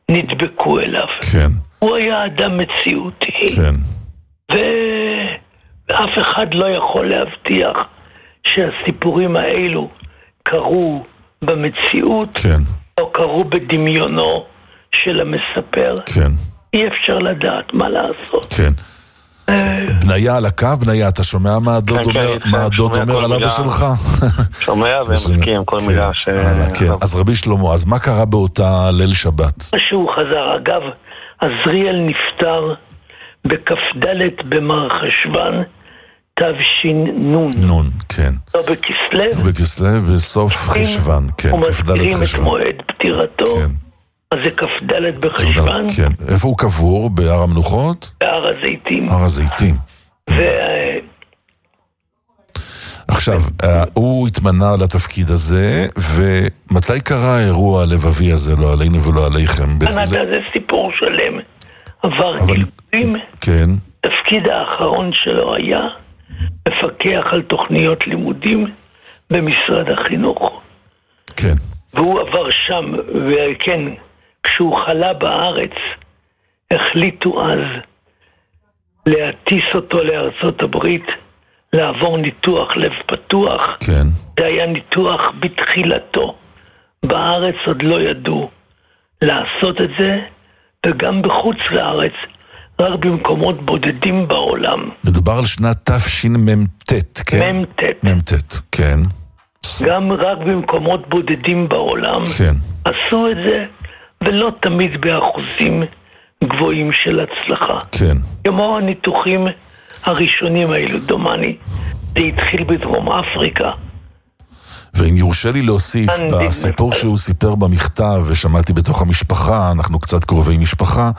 נדבקו אליו. כן. הוא היה אדם מציאותי. כן. ואף אחד לא יכול להבטיח שהסיפורים האלו קרו במציאות, כן. או קרו בדמיונו של המספר. כן. אי אפשר לדעת מה לעשות. כן. בניה על הקו, בניה, אתה שומע מה הדוד אומר על אבא שלך? שומע ומסכים כל מילה ש... כן, אז רבי שלמה, אז מה קרה באותה ליל שבת? שהוא חזר, אגב, עזריאל נפטר בכ"ד במרחשוון תש"ן. נון, כן. לא בכסלו. בכסלו, בסוף חשוון, כן. ומזכירים את מועד פטירתו. כן. אז זה כ"ד בחשוון. כן. איפה הוא קבור? בהר המנוחות? בהר הזיתים. הר הזיתים. עכשיו, הוא התמנה לתפקיד הזה, ומתי קרה האירוע הלבבי הזה, לא עלינו ולא עליכם? זה סיפור שלם. עבר גלגולים. כן. תפקיד האחרון שלו היה מפקח על תוכניות לימודים במשרד החינוך. כן. והוא עבר שם, וכן, כשהוא חלה בארץ, החליטו אז להטיס אותו לארצות הברית, לעבור ניתוח לב פתוח. כן. זה היה ניתוח בתחילתו. בארץ עוד לא ידעו לעשות את זה, וגם בחוץ לארץ, רק במקומות בודדים בעולם. מדובר על שנת תשמ"ט, כן? מ"ט, כן. גם רק במקומות בודדים בעולם. כן. עשו את זה, ולא תמיד באחוזים גבוהים של הצלחה. כן. כמו הניתוחים הראשונים האלו, דומני, זה התחיל בדרום אפריקה. ואם יורשה לי להוסיף, בסיפור שהוא סיפר במכתב, ושמעתי בתוך המשפחה, אנחנו קצת קרובי משפחה,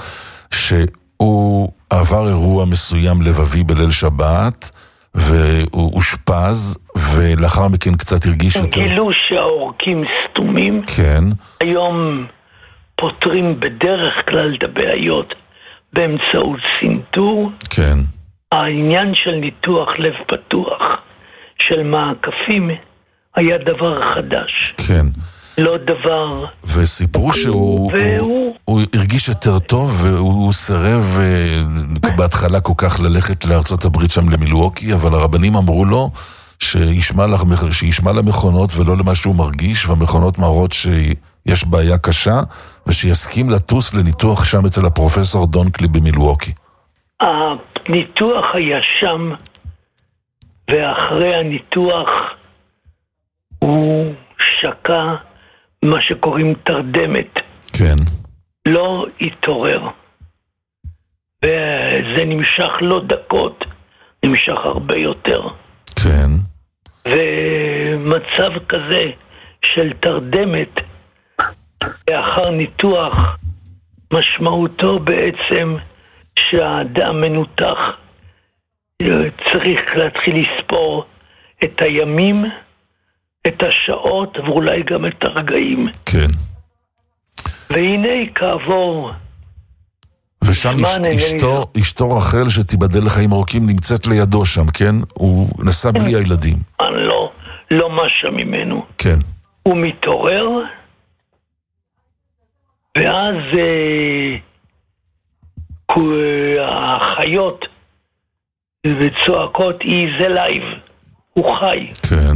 שהוא עבר אירוע מסוים לבבי בליל שבת, והוא אושפז, ולאחר מכן קצת הרגיש יותר... גילו שהעורקים סתומים. כן. היום פותרים בדרך כלל את הבעיות באמצעות סינטור. כן. העניין של ניתוח לב פתוח, של מעקפים, היה דבר חדש. כן. לא דבר... וסיפרו שהוא הוא הרגיש יותר טוב, והוא סירב בהתחלה כל כך ללכת לארצות הברית שם למילווקי, אבל הרבנים אמרו לו שישמע למכונות ולא למה שהוא מרגיש, והמכונות מראות שיש בעיה קשה, ושיסכים לטוס לניתוח שם אצל הפרופסור דונקלי במילווקי. הניתוח היה שם, ואחרי הניתוח הוא שקע מה שקוראים תרדמת. כן. לא התעורר. וזה נמשך לא דקות, נמשך הרבה יותר. כן. ומצב כזה של תרדמת לאחר ניתוח, משמעותו בעצם שהאדם מנותח צריך להתחיל לספור את הימים, את השעות ואולי גם את הרגעים. כן. והנה כעבור... ושם אשתו רחל שתיבדל לחיים ארוכים נמצאת לידו שם, כן? הוא נסע בלי הילדים. לא משהו ממנו. כן. הוא מתעורר, ואז החיות וצועקות, זה לייב, הוא חי. כן.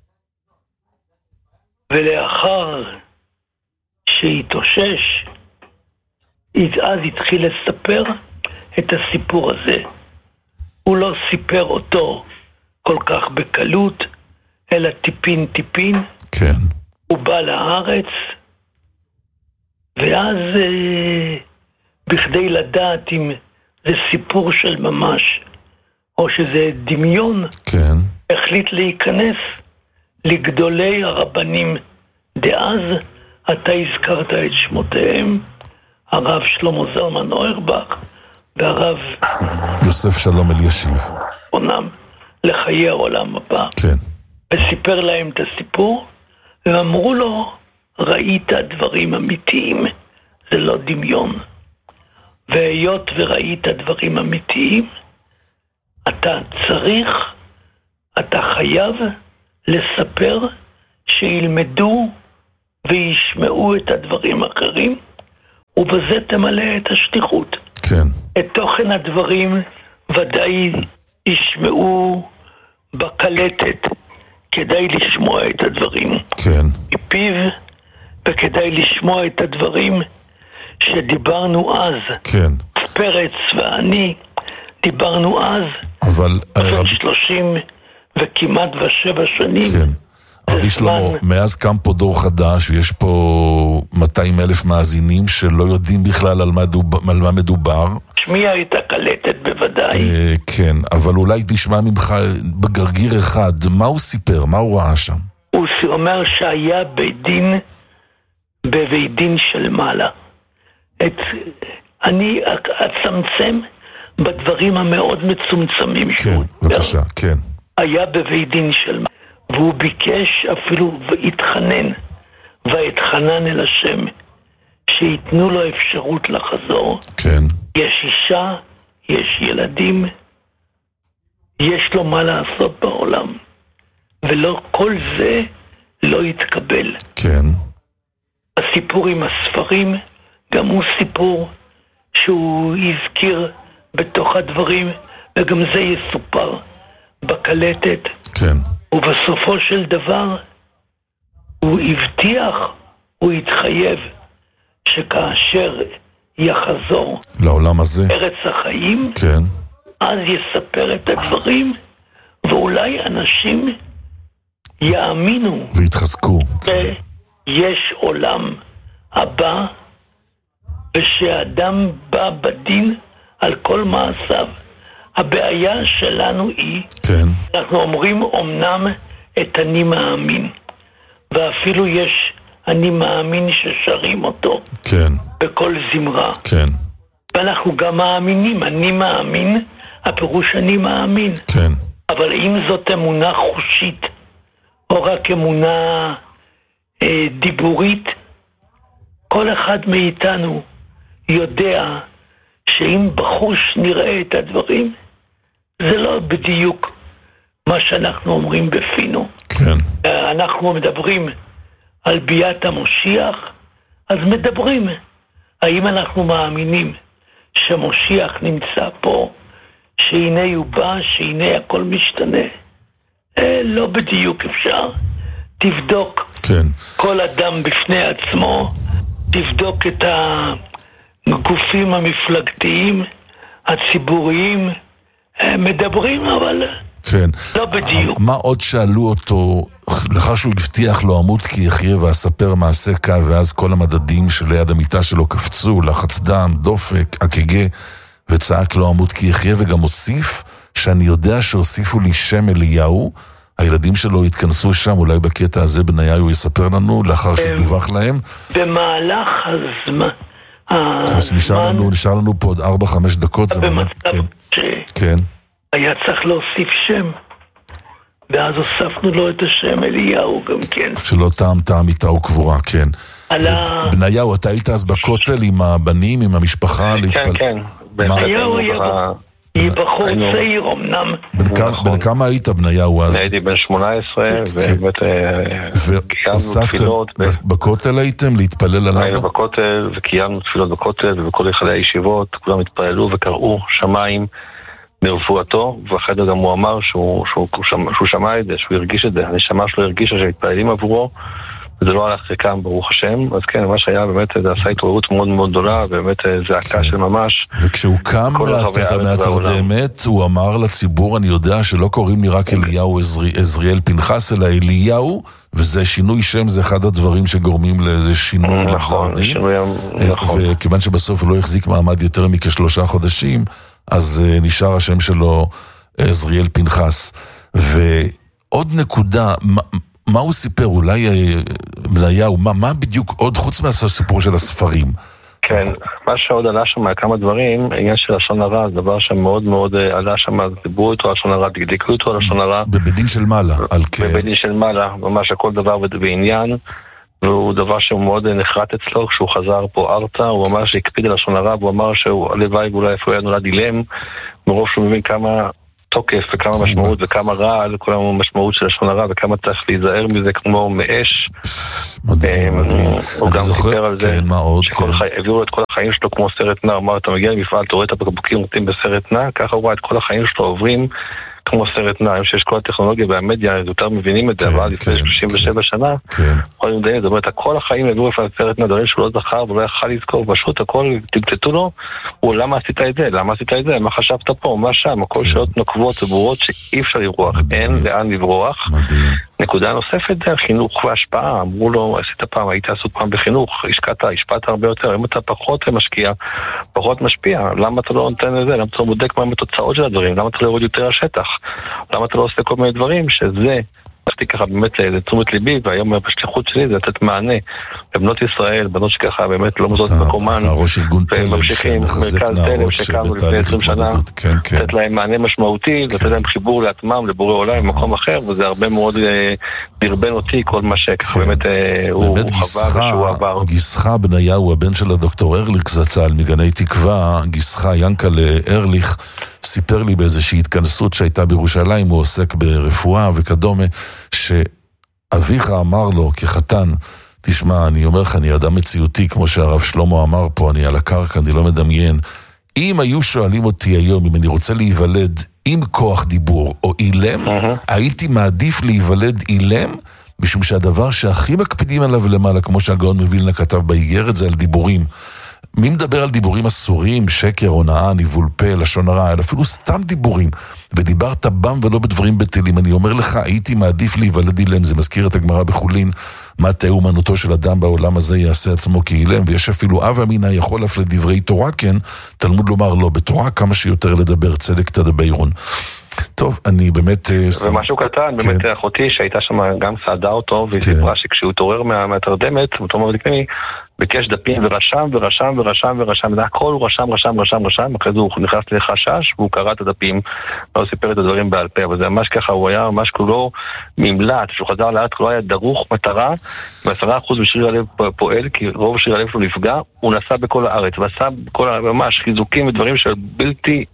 ולאחר שהתאושש, אז התחיל לספר את הסיפור הזה. הוא לא סיפר אותו כל כך בקלות, אלא טיפין טיפין. כן. הוא בא לארץ, ואז בכדי לדעת אם זה סיפור של ממש, או שזה דמיון, כן. החליט להיכנס לגדולי הרבנים דאז. אתה הזכרת את שמותיהם, הרב שלמה זלמן אוירבך והרב יוסף שלום אלישיב, עונם לחיי העולם הבא. כן. וסיפר להם את הסיפור, ואמרו לו, ראית דברים אמיתיים, זה לא דמיון. והיות וראית דברים אמיתיים, אתה חייב לספר שילמדו וישמעו את הדברים האחרים, ובזה תמלא את השליחות. כן. את תוכן הדברים ודאי ישמעו בקלטת, כדאי לשמוע את הדברים. כן. מפיו, וכדאי לשמוע את הדברים שדיברנו אז. כן. פרץ ואני דיברנו אז. אבל... 30 וכמעט 7 שנים. כן. רבי שלמה, מאז קם פה דור חדש, ויש פה 200,000 מאזינים שלא יודעים בכלל על מה מדובר. שמיע את הקלטת בוודאי. כן, אבל אולי תשמע ממך בגרגיר אחד, מה הוא סיפר? מה הוא ראה שם? הוא אומר שהיה בבית דין של מעלה. אני אצמצם בדברים המאוד מצומצמים. כן, בבקשה, כן. היה בבית דין של מעלה. והוא ביקש אפילו והתחנן, והתחנן אל השם, שיתנו לו אפשרות לחזור. כן. יש אישה, יש ילדים, יש לו מה לעשות בעולם, ולא כל זה לא יתקבל. כן. הסיפור עם הספרים, גם הוא סיפור שהוא הזכיר בתוך הדברים, וגם זה יסופר בקלטת. כן. ובסופו של דבר הוא הבטיח, הוא התחייב שכאשר יחזור לעולם הזה, ארץ החיים, כן. אז יספר את הדברים, ואולי אנשים יאמינו והתחזקו. שיש עולם הבא, ושאדם בא בדין על כל מעשיו. הבעיה שלנו היא, כן. אנחנו אומרים אומנם את אני מאמין, ואפילו יש אני מאמין ששרים אותו, כן. בכל זמרה. כן. ואנחנו גם מאמינים, אני מאמין, הפירוש אני מאמין. כן. אבל אם זאת אמונה חושית, או רק אמונה דיבורית, כל אחד מאיתנו יודע שאם בחוש נראה את הדברים, זה לא בדיוק מה שאנחנו אומרים בפינו. כן. אנחנו מדברים על ביאת המשיח, אז מדברים. האם אנחנו מאמינים שמשיח נמצא פה, שהנה הוא בא, שהנה הכל משתנה? לא בדיוק אפשר. תבדוק. כן. כל אדם בפני עצמו, תבדוק את הגופים המפלגתיים, הציבוריים, מדברים, אבל כן. לא בדיוק. מה עוד שאלו אותו, לאחר שהוא הבטיח לו עמוד כי יחיה ואספר מעשה קל, ואז כל המדדים שליד המיטה שלו קפצו, לחץ דם, דופק, אקגה, וצעק לו עמוד כי יחיה, וגם הוסיף שאני יודע שהוסיפו לי שם אליהו. הילדים שלו התכנסו שם, אולי בקטע הזה בניהו יספר לנו, לאחר שדווח להם. במהלך הזמן, נשאר לנו פה עוד 4-5 דקות. במצב כן. היה צריך להוסיף שם, ואז הוספנו לו את השם אליהו גם כן. שלא טעם איתה הוא קבורה, כן. בניהו, אתה היית אז בכותל עם הבנים, עם המשפחה? כן, כן. בניהו היא בחור צעיר אמנם. בן כמה היית בניהו אז? הייתי בן 18, ובאמת קיימנו תפילות. בכותל הייתם להתפלל עליו? היינו בכותל, וקיימנו תפילות בכותל, ובכל יחדי הישיבות, כולם התפללו וקראו שמיים לרפואתו, ואחרי זה גם הוא אמר שהוא שמע את זה, שהוא הרגיש את זה. הנשמה שלו הרגישה שמתפללים עבורו, וזה לא הלך ריקם, ברוך השם. אז כן, מה שהיה באמת, זה עשה התעוררות מאוד מאוד גדולה, ובאמת זעקה של ממש. וכשהוא קם מהתרדמת, הוא אמר לציבור, אני יודע שלא קוראים לי רק אליהו עזריאל פנחס, אלא אליהו, וזה שינוי שם, זה אחד הדברים שגורמים לאיזה שינוי לגזר דין. וכיוון שבסוף הוא לא החזיק מעמד יותר מכ3 חודשים, אז נשאר השם שלו עזריאל פנחס. ועוד נקודה, מה הוא סיפר? אולי בניהו, מה בדיוק עוד חוץ מהסיפור של הספרים? כן, מה שעוד עלה שם כמה דברים, העניין של לשון הרע, זה דבר שמאוד מאוד עלה שם, דיברו איתו על לשון הרע, דקדקו איתו על לשון הרע. בבית של מעלה, על כן. בבית של מעלה, ממש הכל דבר בעניין, והוא דבר שהוא מאוד נחרט אצלו, כשהוא חזר פה ארצה, הוא אמר שהקפיד על לשון הרע, והוא אמר שהוא הלוואי ואולי איפה היה נולד אילם, מרוב שהוא מבין כמה תוקף וכמה משמעות וכמה רע על כל המשמעות של לשון הרע, וכמה צריך להיזהר מזה כמו מאש. מדהים. הוא גם סיפר על זה, הביאו את כל החיים שלו כמו סרט נע, אמר, אתה מגיע למפעל, אתה רואה את הבקבוקים עושים בסרט נע, ככה הוא רואה את כל החיים שלו עוברים כמו סרט נע, שיש כל הטכנולוגיה והמדיה, יותר מבינים את זה, אבל לפני 37 שנה, יכולים לדעת, זאת אומרת, כל החיים הביאו לפעמים סרט נע, דברים שהוא לא זכר ולא יכל לזכור, פשוט הכל, תמצאו לו, הוא למה עשית את זה, מה חשבת פה, מה שם, הכל שאלות נוקבות וברורות שאי אפשר לברוח, אין לאן לברוח. נקודה נוספת זה החינוך וההשפעה, אמרו לו, עשית פעם, היית עסוק פעם בחינוך, השפעת הרבה יותר, אם אתה פחות משקיע, פחות משפיע, למה אתה לא נותן לזה, למה אתה לא בודק מה התוצאות של הדברים, למה אתה לא יורד יותר לשטח, למה אתה לא עושה כל מיני דברים, שזה, הלכתי ככה באמת לתשומת ליבי, והיום בשליחות שלי זה לתת מענה לבנות ישראל, בנות שככה באמת לא מוזות מקומן, וממשיכים, מרכז תלם שקמנו לפני 20 שנה, לתת להם מענה משמעותי, לתת להם חיבור לעצמם, לבורא עולם, במקום אחר, וזה הרבה מאוד דרבן אותי, כל מה שככה באמת הוא חווה ושהוא עבר. גיסך בניהו, הבן של הדוקטור ארליך זצ"ל, מגני תקווה, גיסך ינקלה ארליך, סיפר לי באיזושהי התכנסות שהייתה בירושלים, הוא עוסק ברפואה וכדומה, שאביך אמר לו כחתן, תשמע, אני אומר לך, אני אדם מציאותי, כמו שהרב שלמה אמר פה, אני על הקרקע, אני לא מדמיין. אם היו שואלים אותי היום, אם אני רוצה להיוולד עם כוח דיבור או אילם, הייתי מעדיף להיוולד אילם, משום שהדבר שהכי מקפידים עליו למעלה, כמו שהגאון מווילנה כתב באיגרת, זה על דיבורים. מי מדבר על דיבורים אסורים, שקר, הונאה, ניבול פה, לשון הרע, אלא אפילו סתם דיבורים, ודיברת בם ולא בדברים בטלים. אני אומר לך, הייתי מעדיף להיוולד אילם, זה מזכיר את הגמרא בחולין, מה תהיה אומנותו של אדם בעולם הזה יעשה עצמו כאילם, ויש אפילו אב אמינה יכול אף לדברי תורה, כן, תלמוד לומר לו, בתורה כמה שיותר לדבר, צדק תדברון. טוב, אני באמת... ומשהו קטן, באמת אחותי שהייתה שם גם סעדה אותו, והיא סיפרה שכשהוא התעורר מהתרדמת, אותו מבדיקני, ביקש דפים ורשם, הכל הוא רשם, אחרי זה הוא נכנס לחשש, והוא קרא את הדפים, לא סיפר את הדברים בעל פה, אבל זה ממש ככה, הוא היה ממש כולו ממלט, שהוא חזר לאט, כולו היה דרוך מטרה, ו10% משריר הלב פועל, כי רוב שריר הלב שלו נפגע, הוא נסע בכל הארץ, ועשה בכל ממש חיזוקים ודברים של בלתי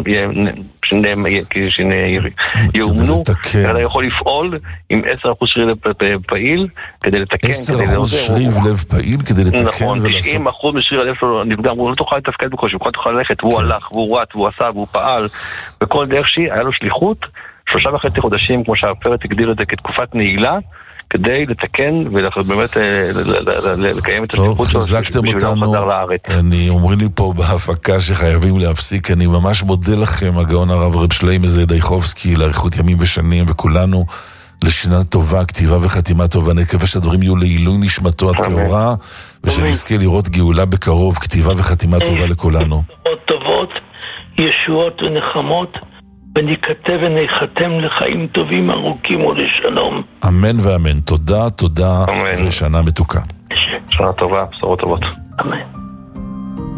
יאומנו, אתה יכול לפעול עם 10% שריר לב פעיל, כדי לתקן, 10% שריר לב פעיל, כדי לתקן נכון, 90% משריר הלב שלו נפגע, הוא לא תוכל לתפקד בקושי, הוא תוכל ללכת, והוא הלך, והוא רץ, והוא עשה, והוא פעל, בכל דרך שהיא, היה לו שליחות, 3.5 חודשים, כמו שהפרט הגדיר את זה, כתקופת נעילה, כדי לתקן ובאמת לקיים את השליחות שלו. טוב, חזקתם אותנו. אני אומרים לי פה בהפקה שחייבים להפסיק, אני ממש מודה לכם, הגאון הרב רב שלמה זיידייחובסקי, לאריכות ימים ושנים, וכולנו לשנה טובה, כתיבה וחתימה טובה. נקווה שהדברים יהיו לעילוי נשמתו הטהורה, ושנזכה לראות גאולה בקרוב, כתיבה וחתימה טובה לכולנו. טובות, ישועות ונחמות, ונכתב ונחתם לחיים טובים ארוכים ולשלום. אמן ואמן. תודה, ושנה מתוקה. שנה טובה, בשורות טובות. אמן.